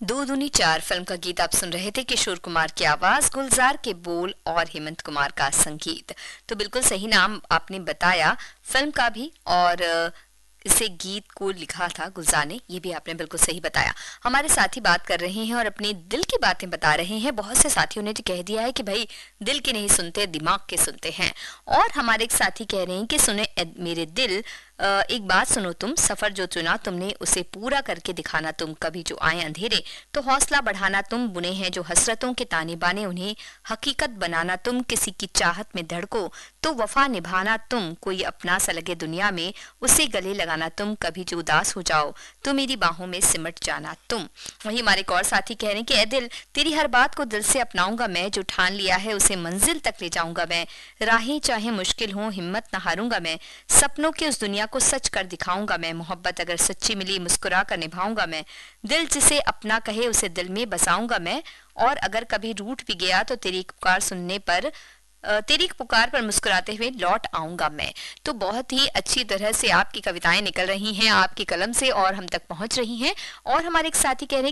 दो दूनी चार फिल्म का गीत आप सुन रहे थे। किशोर कुमार की आवाज, गुलजार के बोल और हेमंत कुमार का संगीत। तो बिल्कुल सही नाम आपने बताया फिल्म का भी, और इसे गीत को लिखा था गुलजार ने, ये भी आपने बिल्कुल सही बताया। हमारे साथी बात कर रहे हैं और अपने दिल की बातें बता रहे हैं। बहुत से साथियों ने तो कह दिया है कि भाई दिल के नहीं सुनते, दिमाग के सुनते हैं। और हमारे एक साथी कह रहे हैं कि सुने मेरे दिल, एक बात सुनो तुम, सफर जो चुना तुमने उसे पूरा करके दिखाना तुम, कभी जो आए अंधेरे तो हौसला बढ़ाना तुम, बुने हैं जो हसरतों के ताने बाने उन्हें हकीकत बनाना तुम, किसी की चाहत में धड़को तो वफा निभाना तुम, कोई अपना सा लगे दुनिया में उसे गले लगाना तुम, कभी जो उदास हो जाओ तो मेरी बाहों में सिमट जाना तुम। वही हमारे एक और साथी कह रहे हैं कि ए दिल, तेरी हर बात को दिल से अपनाऊंगा मैं, जो ठान लिया है उसे मंजिल तक ले जाऊंगा मैं, राहें चाहे मुश्किल हो हिम्मत न हारूंगा मैं, सपनों की उस दुनिया को सच कर दिखाऊंगा मैं, मोहब्बत अगर सच्ची मिली मुस्कुरा कर निभाऊंगा मैं, दिल जिसे अपना कहे उसे दिल में बसाऊंगा मैं, और अगर कभी रूठ भी गया तो तेरी पुकार पर मुस्कुराते हुए लौट आऊंगा मैं। तो बहुत ही अच्छी तरह से आपकी कविताएं निकल रही हैं आपकी कलम से और हम तक पहुंच रही हैं। और हमारे एक साथी कह रहे हैं